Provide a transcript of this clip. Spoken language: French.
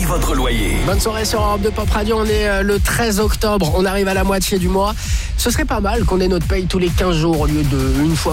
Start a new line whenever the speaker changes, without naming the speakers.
paye votre loyer.
Bonne soirée sur Europe 2 Pop Radio, on est le 13 octobre, on arrive à la moitié du mois. Ce serait pas mal qu'on ait notre paye tous les 15 jours au lieu de une fois